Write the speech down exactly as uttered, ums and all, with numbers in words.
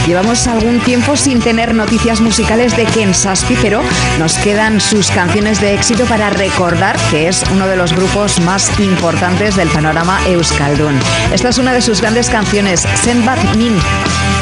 Llevamos algún tiempo sin tener noticias musicales de Ken Saspi, pero nos quedan sus canciones de éxito para recordar que es uno de los grupos más importantes del panorama euskaldun. Esta es una de sus grandes canciones, Zenbat Min.